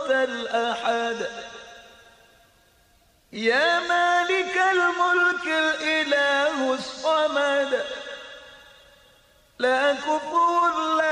الأحد. يا مالك الملك الإله الصمد، لا كفور